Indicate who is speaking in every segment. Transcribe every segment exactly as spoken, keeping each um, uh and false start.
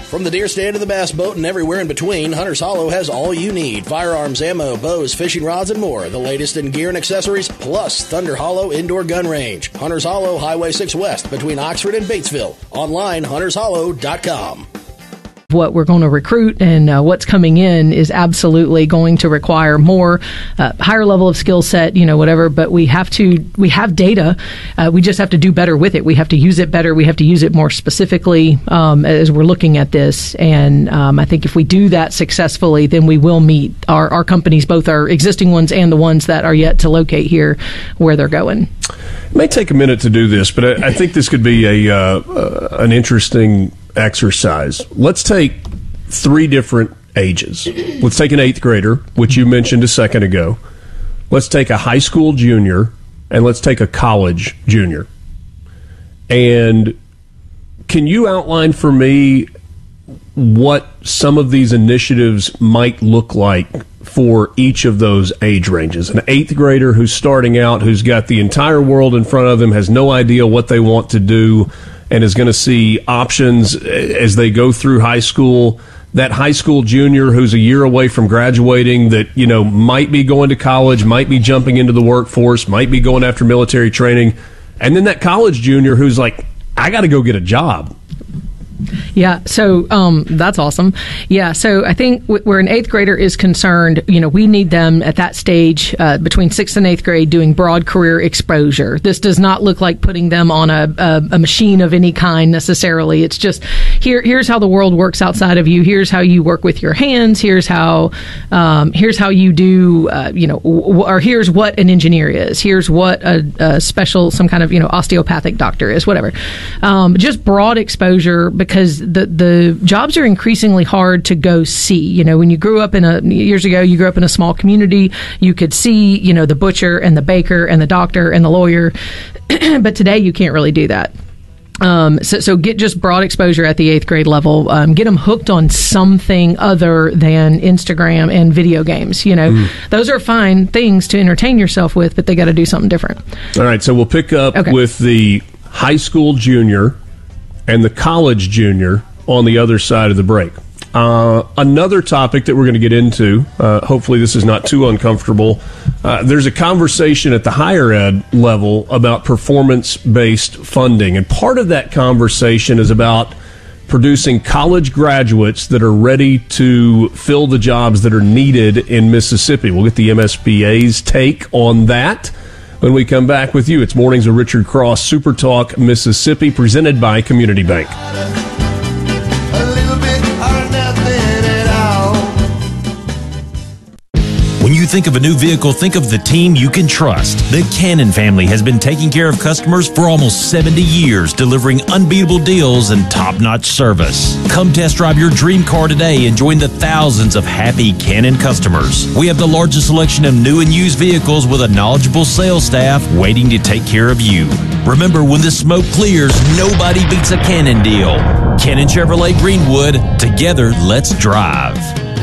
Speaker 1: From the deer stand to the bass boat and everywhere in between, Hunter's Hollow has all you need. Firearms, ammo, bows, fishing rods, and more. The latest in gear and accessories, plus Thunder Hollow Indoor Gun Range. Hunter's Hollow, Highway six West, between Oxford and Batesville. Online, hunters hollow dot com.
Speaker 2: What we're going to recruit and uh, what's coming in is absolutely going to require more, uh, higher level of skill set, you know, whatever. But we have to, we have data. Uh, we just have to do better with it. We have to use it better. We have to use it more specifically um, as we're looking at this. And um, I think if we do that successfully, then we will meet our, our companies, both our existing ones and the ones that are yet to locate here, where they're going.
Speaker 3: It may take a minute to do this, but I, I think this could be a uh, uh, an interesting exercise. Let's take three different ages. Let's take an eighth grader, which you mentioned a second ago. Let's take a high school junior, and let's take a college junior. And can you outline for me what some of these initiatives might look like for each of those age ranges? An eighth grader who's starting out, who's got the entire world in front of them, has no idea what they want to do, and is going to see options as they go through high school. That high school junior who's a year away from graduating, that, you know, might be going to college, might be jumping into the workforce, might be going after military training. And then that college junior who's like, I got to go get a job.
Speaker 2: Yeah, so um, that's awesome. Yeah, so I think w- where an eighth grader is concerned, you know, we need them at that stage uh, between sixth and eighth grade doing broad career exposure. This does not look like putting them on a, a, a machine of any kind necessarily. It's just here. Here's how the world works outside of you. Here's how you work with your hands. Here's how um, here's how you do, uh, you know, w- or here's what an engineer is. Here's what a, a special, some kind of, you know, osteopathic doctor is. Whatever. Um, just broad exposure, because Because the the jobs are increasingly hard to go see. You know, when you grew up in a years ago, you grew up in a small community, you could see, you know, the butcher and the baker and the doctor and the lawyer, but today you can't really do that. Um, so, so get just broad exposure at the eighth grade level. Um, get them hooked on something other than Instagram and video games. You know, mm. those are fine things to entertain yourself with, but they got to do something different.
Speaker 3: All right, so we'll pick up okay. with the high school junior and the college junior on the other side of the break. Uh, another topic that we're going to get into, uh, hopefully this is not too uncomfortable, uh, there's a conversation at the higher ed level about performance-based funding, and part of that conversation is about producing college graduates that are ready to fill the jobs that are needed in Mississippi. We'll get the M S B A's take on that when we come back with you. It's Mornings with Richard Cross, Super Talk Mississippi, presented by Community Bank.
Speaker 4: When you think of a new vehicle, think of the team you can trust. The Cannon family has been taking care of customers for almost seventy years, delivering unbeatable deals and top-notch service. Come test drive your dream car today and join the thousands of happy Cannon customers. We have the largest selection of new and used vehicles with a knowledgeable sales staff waiting to take care of you. Remember, when the smoke clears, nobody beats a Cannon deal. Cannon Chevrolet Greenwood. Together, let's drive.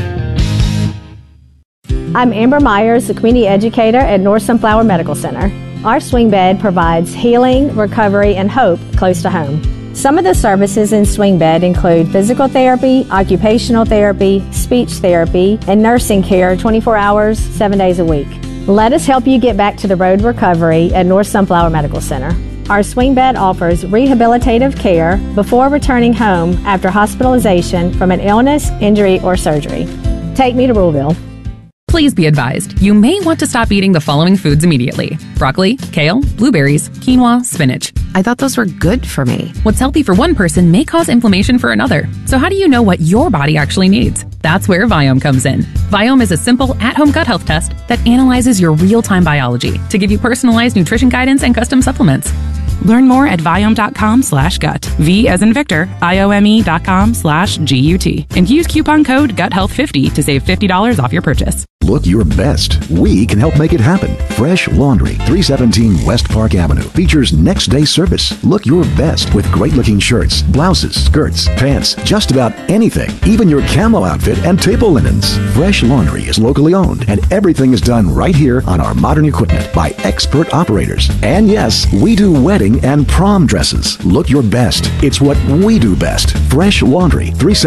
Speaker 5: I'm Amber Myers, the community educator at North Sunflower Medical Center. Our swing bed provides healing, recovery, and hope close to home. Some of the services in swing bed include physical therapy, occupational therapy, speech therapy, and nursing care twenty-four hours, seven days a week. Let us help you get back to the road recovery at North Sunflower Medical Center. Our swing bed offers rehabilitative care before returning home after hospitalization from an illness, injury, or surgery. Take me to Ruleville.
Speaker 6: Please be advised, you may want to stop eating the following foods immediately. Broccoli, kale, blueberries, quinoa, spinach.
Speaker 7: I thought those were good for me.
Speaker 6: What's healthy for one person may cause inflammation for another. So how do you know what your body actually needs? That's where Viome comes in. Viome is a simple, at-home gut health test that analyzes your real-time biology to give you personalized nutrition guidance and custom supplements.
Speaker 7: Learn more at Viome.com slash gut. V as in Victor, I-O-M-E dot com slash G-U-T. And use coupon code gut health fifty to save fifty dollars off your purchase.
Speaker 8: Look your best. We can help make it happen. Fresh Laundry, three seventeen West Park Avenue, features next day service. Look your best with great looking shirts, blouses, skirts, pants, just about anything, even your camo outfit and table linens. Fresh Laundry is locally owned, and everything is done right here on our modern equipment by expert operators. And yes, we do wedding and prom dresses. Look your best. It's what we do best. Fresh Laundry, three